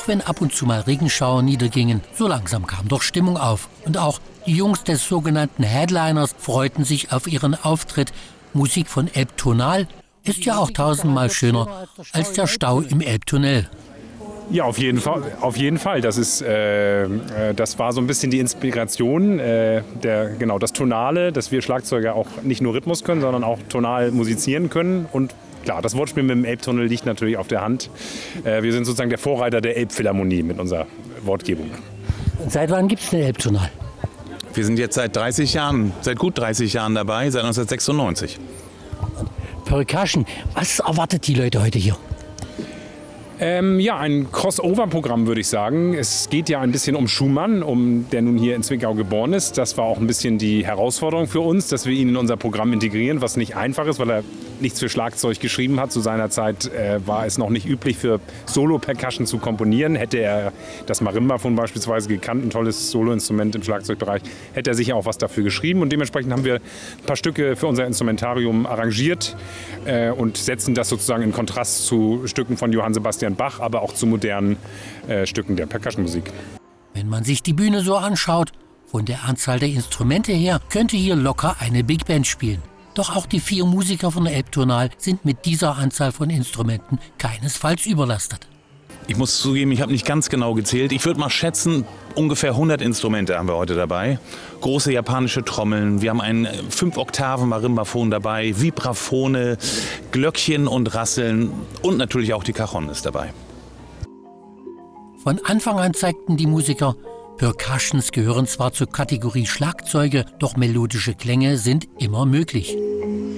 wenn ab und zu mal Regenschauer niedergingen, so langsam kam doch Stimmung auf. Und auch die Jungs des sogenannten Headliners freuten sich auf ihren Auftritt. Musik von Elbtonal ist ja auch tausendmal schöner als der Stau im Elbtunnel. Ja, auf jeden Fall. Das war so ein bisschen die Inspiration, das Tonale, dass wir Schlagzeuger auch nicht nur Rhythmus können, sondern auch tonal musizieren können. Und klar, das Wortspiel mit dem Elbtunnel liegt natürlich auf der Hand. Wir sind sozusagen der Vorreiter der Elbphilharmonie mit unserer Wortgebung. Und seit wann gibt es den Elbtonal? Wir sind jetzt seit gut 30 Jahren dabei, seit 1996. Percussion, was erwartet die Leute heute hier? Ein Crossover-Programm, würde ich sagen. Es geht ja ein bisschen um Schumann, der nun hier in Zwickau geboren ist. Das war auch ein bisschen die Herausforderung für uns, dass wir ihn in unser Programm integrieren, was nicht einfach ist, weil er nichts für Schlagzeug geschrieben hat. Zu seiner Zeit war es noch nicht üblich, für Solo-Percussion zu komponieren. Hätte er das Marimbaphon beispielsweise gekannt, ein tolles Solo-Instrument im Schlagzeugbereich, hätte er sicher auch was dafür geschrieben. Und dementsprechend haben wir ein paar Stücke für unser Instrumentarium arrangiert und setzen das sozusagen in Kontrast zu Stücken von Johann Sebastian Bach, aber auch zu modernen Stücken der Percussion-Musik. Wenn man sich die Bühne so anschaut, von der Anzahl der Instrumente her, könnte hier locker eine Big Band spielen. Doch auch die 4 Musiker von Elbtonal sind mit dieser Anzahl von Instrumenten keinesfalls überlastet. Ich muss zugeben, ich habe nicht ganz genau gezählt. Ich würde mal schätzen, ungefähr 100 Instrumente haben wir heute dabei. Große japanische Trommeln, wir haben ein 5-Oktaven-Marimbaphon dabei, Vibraphone, Glöckchen und Rasseln und natürlich auch die Cajon ist dabei. Von Anfang an zeigten die Musiker, Percussions gehören zwar zur Kategorie Schlagzeuge, doch melodische Klänge sind immer möglich.